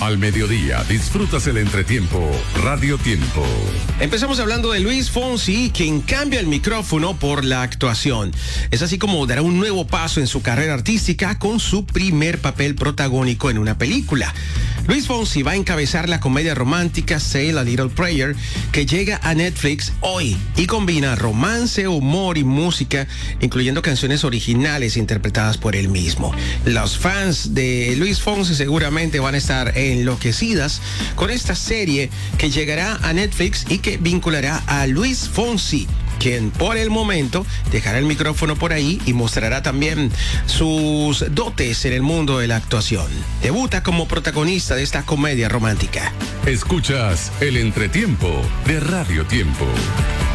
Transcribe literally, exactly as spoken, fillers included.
Al mediodía disfrutas el entretiempo Radio Tiempo. Empezamos hablando de Luis Fonsi, quien cambia el micrófono por la actuación. Es así como dará un nuevo paso en su carrera artística con su primer papel protagónico en una película. Luis Fonsi va a encabezar la comedia romántica Say a Little Prayer, que llega a Netflix hoy y combina romance, humor y música, incluyendo canciones originales interpretadas por él mismo. Los fans de Luis Fonsi seguramente van a estar enloquecidas con esta serie que llegará a Netflix y que vinculará a Luis Fonsi, quien por el momento dejará el micrófono por ahí y mostrará también sus dotes en el mundo de la actuación. Debuta como protagonista de esta comedia romántica. Escuchas el entretiempo de Radio Tiempo.